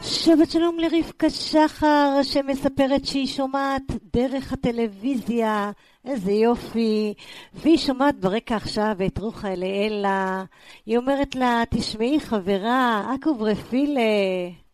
שבת שלום לרבקה שחר שמספרת שהיא שומעת דרך הטלוויזיה, איזה יופי, והיא שומעת ברקע עכשיו את רוחה אליאלה. היא אומרת לה, תשמעי חברה, עכו ברפילה.